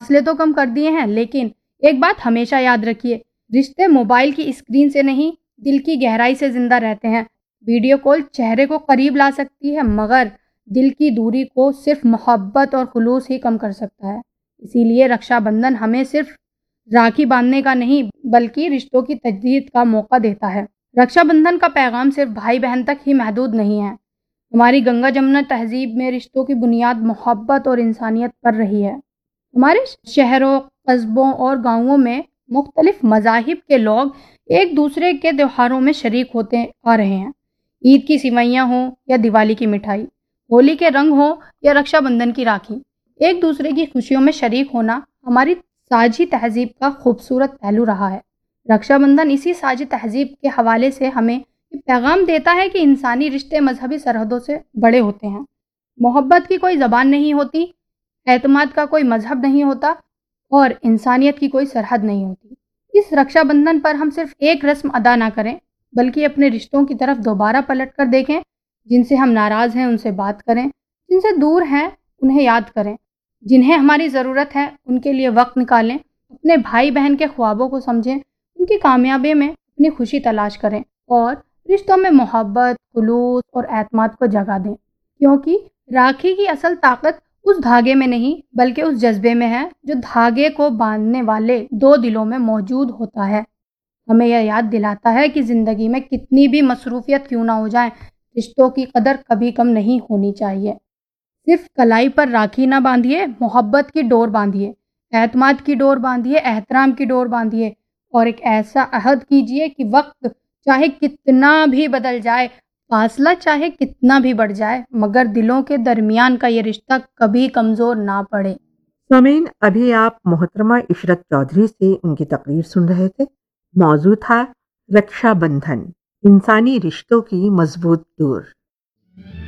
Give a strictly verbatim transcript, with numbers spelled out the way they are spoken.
فاصلے تو کم کر دیے ہیں، لیکن ایک بات ہمیشہ یاد رکھیے، رشتے موبائل کی اسکرین سے نہیں، دل کی گہرائی سے زندہ رہتے ہیں۔ ویڈیو کال چہرے کو قریب لا سکتی ہے، مگر دل کی دوری کو صرف محبت اور خلوص ہی کم کر سکتا ہے۔ اسی لیے رکشا بندھن ہمیں صرف راکھی باندھنے کا نہیں بلکہ رشتوں کی تجدید کا موقع دیتا ہے۔ رکشا بندھن کا پیغام صرف بھائی بہن تک ہی محدود نہیں ہے۔ ہماری گنگا جمنا تہذیب میں رشتوں کی بنیاد محبت اور انسانیت پر رہی ہے۔ ہمارے شہروں، قصبوں اور گاؤں میں مختلف مذاہب کے لوگ ایک دوسرے کے تہواروں میں شریک ہوتے آ رہے ہیں۔ عید کی سوئیاں ہوں یا دیوالی کی مٹھائی، ہولی کے رنگ ہوں یا رکشا بندھن کی راکھی، ایک دوسرے کی خوشیوں میں شریک ہونا ہماری ساجھی تہذیب کا خوبصورت پہلو رہا ہے۔ رکشا بندھن اسی ساجھی تہذیب کے حوالے سے ہمیں یہ پیغام دیتا ہے کہ انسانی رشتے مذہبی سرحدوں سے بڑے ہوتے ہیں۔ محبت کی کوئی زبان نہیں ہوتی، اعتماد کا کوئی مذہب نہیں ہوتا اور انسانیت کی کوئی سرحد نہیں ہوتی۔ اس رکشا بندھن پر ہم صرف ایک رسم ادا نہ کریں بلکہ اپنے رشتوں کی طرف دوبارہ پلٹ کر دیکھیں۔ جن سے ہم ناراض ہیں ان سے بات کریں، جن سے دور ہیں انہیں یاد کریں، جنہیں ہماری ضرورت ہے ان کے لیے وقت نکالیں، اپنے بھائی بہن کے خوابوں کو سمجھیں، ان کی کامیابی میں اپنی خوشی تلاش کریں اور رشتوں میں محبت، خلوص اور اعتماد کو جگہ دیں، کیونکہ راکھی کی اصل طاقت اس دھاگے میں نہیں بلکہ اس جذبے میں ہے جو دھاگے کو باندھنے والے دو دلوں میں موجود ہوتا ہے۔ ہمیں یہ یاد دلاتا ہے کہ زندگی میں کتنی بھی مصروفیت کیوں نہ ہو جائیں، رشتوں کی قدر کبھی کم نہیں ہونی چاہیے۔ صرف کلائی پر راکھی نہ باندھیے، محبت کی ڈور باندھیے، اعتماد کی ڈور باندھیے، احترام کی ڈور باندھیے اور ایک ایسا عہد کیجیے کہ وقت چاہے کتنا بھی بدل جائے، فاصلہ چاہے کتنا بھی بڑھ جائے، مگر دلوں کے درمیان کا یہ رشتہ کبھی کمزور نہ پڑے۔ سامعین، ابھی آپ محترمہ عشرت چودھری سے ان کی تقریر سن رہے تھے۔ موضوع تھا رکشا بندھن، انسانی رشتوں کی مضبوط ڈور۔